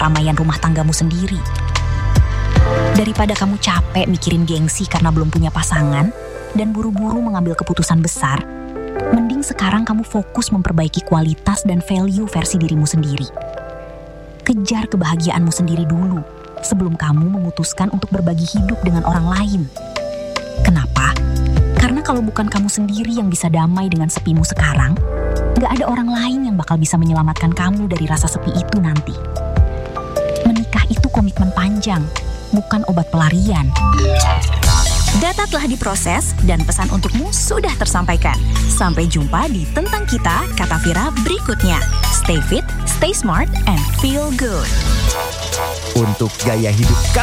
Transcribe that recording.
keramaian rumah tanggamu sendiri. Daripada kamu capek mikirin gengsi karena belum punya pasangan dan buru-buru mengambil keputusan besar, mending sekarang kamu fokus memperbaiki kualitas dan value versi dirimu sendiri. Kejar kebahagiaanmu sendiri dulu sebelum kamu memutuskan untuk berbagi hidup dengan orang lain. Kenapa? Karena kalau bukan kamu sendiri yang bisa damai dengan sepimu sekarang, gak ada orang lain yang bakal bisa menyelamatkan kamu dari rasa sepi itu nanti. Menikah itu komitmen panjang, bukan obat pelarian. Data telah diproses dan pesan untukmu sudah tersampaikan. Sampai jumpa di Tentang Kita Kata Vira berikutnya. Stay fit, stay smart, and feel good. Untuk gaya hidup